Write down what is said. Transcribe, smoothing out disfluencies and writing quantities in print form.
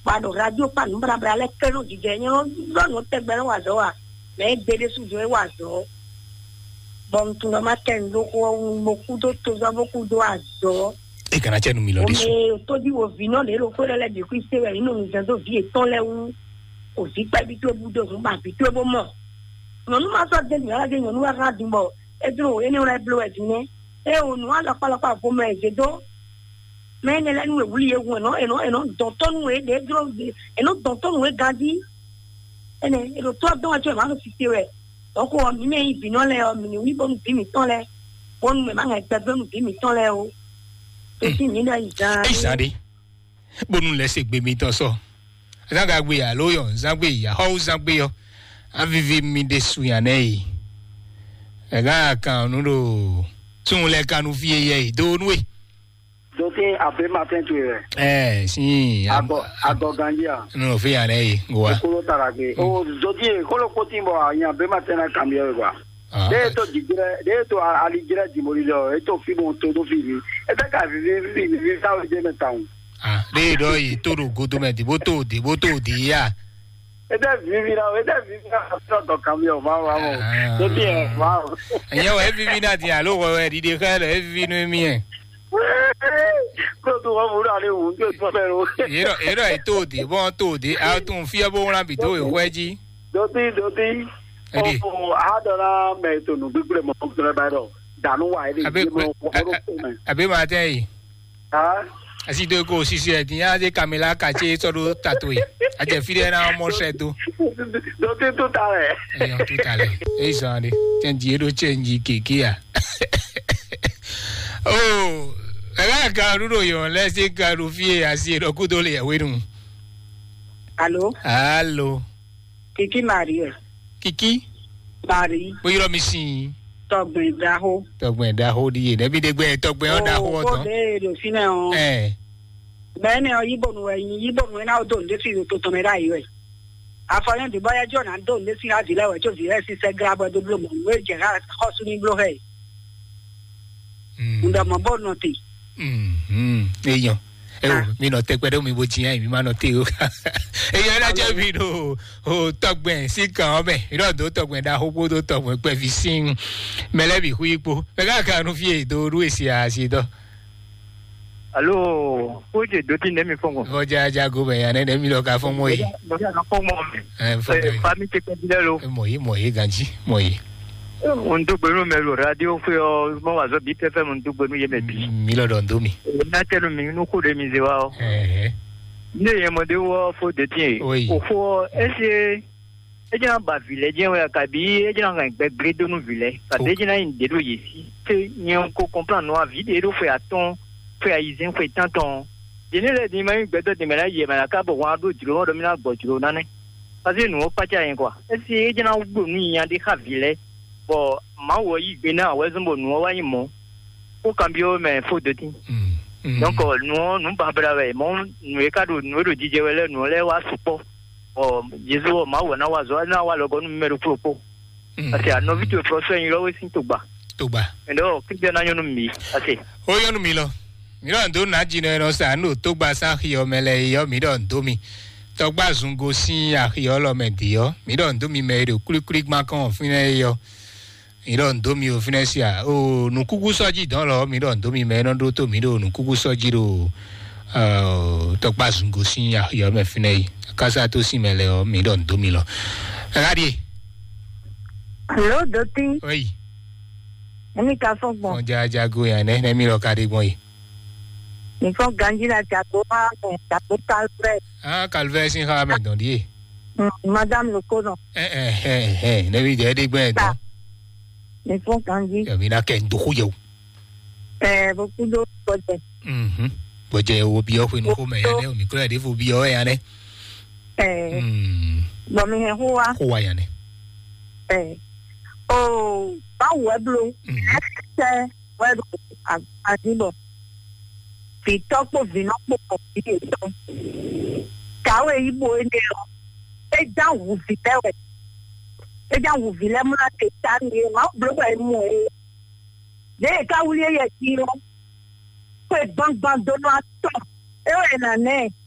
pado radio pan bra le kero dije nyo no te gbere wa zo wa me gbede su jo wa zo bon tu no maten do ko beaucoup d'autres beaucoup do azo e kana chenu milodi su o to di wo vino le ro ko le di ku se we inu mi zo vi e ton le un o si pa bi to budo fun ba bi to bo mo no no ma so de ni ala de no wa ra dimbo e dro eni ora blo e ni e o no ala pala pa bo me je do me ne la nu e wuli e won no don ton we de dro e no don ton we gadi ene e ro to don ajo ma no si se we donc o mi me bi no le o mi ni wi bo mi bi mi ton le won me ma nga gbe bo mi bi mi ton le o to si ni na ida e sade bonu le se gbe mi ton so zaga gbe ya lo yo zagbe ya ho zagbe yo avivi mi de su ya nei e ga kan nu ro tun le kanu fi ye do nu e dote abe matin tu si ago ganjia no fi ya nei goa ko tarage o dodi ko lo kotimbo anya be matin na cambio kwa de to ali gira di morilo e to fi bon to do fi e ta ka vi sa o je metan de do yi to ro go do me di boto di ya e da vi to cambio va dodi va anya o vi na di alo wo e di ka le vi no mi e ko to wa mu ra le un jo to pero ero e to di bon to di a tun fi bo ran bi to e weji dodi o adora me to no bigre mo to le ba do danu wa ile mo abe ma te yi asi do ko sisi e tin ya de Camila ka che so do tatoi a je fi de na mo se do dodi to tale to tale e so ni ten ji do change keke ya oh ala ka ru do yo le se ka ru fi asi ro ku do le we dun allo Kiki Maria Kiki Mari bo yiro mi sin Togben daho di e bi de gbe togben o daho o ton de do fina o bene o yibo nu na o do de fi to to me ra yi we afayan de boya jo na do de fi ra di lewe to fi si se grabo do blo mo we je ra hosu ni blo he unda mo bo no ti eyan mi no te pedo mi bo ti yan mi ma no te o eyan la je bi do o togben si kan obe iro do togben da hopo do togben pe fi sin melebi hu ipo pe ka ka nu fi do ru esi a si do allo o je do ti ne mi fongo o ja go be yan ne mi lo ka fon mo yi famille te pedile lo mo yi ganji mo yi on do gbenu me lo radio fe o mo wa zo bi pepe mo do gbenu ye me bi mi lo don do mi na telu mi nu ko de mi ze wa o ne ye mo de wo fo de tin o fo ese e jina ba village je wa ka bi e jina ga gbe gredo nu village ka de jina in de do yi si te ni on ko comprendre no avis de do fe aton fe a izin fe tanton de ne le di ma gbe do de me la ye ma la ka bo wa do jiro do mi na gbo jiro na ne parce que no pa cha yin kwa ese e jina gbo nu yan de ka village bon ma wo yi gbe na we zumbo nu wa yin mo o cambio me fo de tin donc nous pas brave mon nous cadre nous do dije wele nous le wa supo o jesu ma wo na wa zo na wa logo nu meru propo ati a no video pro so yin lo we sin to gba ndo ki na yonu mi ati o yonu mi lo mi ro ndo na jina no sa no to gba sa hi o mele yo mi do ndo mi to gba zungo sin a hi o lo me di yo mi do ndo mi me do kuri gba kan fin e yo iro ndo mi o finesia o nu kuku soji don lo mi ro ndo mi me no do to mi ro nu kuku soji ro to gba zungo sin ya yo me finei kasa to si mele o mi ro ndo mi lo radi hello doti oi ni ka fon gbon o ja go ya ne mi ro ka de gbon yi ni fon ganji la ja ko ma ta ko calve calve sin ha me don di madame le cono ne bi de gbon don les fonds ganji mi na ken do yo beaucoup de projets projet o bi o finu ko me ya ne o mi kura de fo bi o ya ne bo mi he ho wa ya ne o ba weblo se wedo adibo fi topo vino po bi to kawe ibo ene o e da wu fi tewe e ja wu vile mu la te tan ni ma blo ba mu e de ka wu ye ti ro pe bang do no ato e we na ne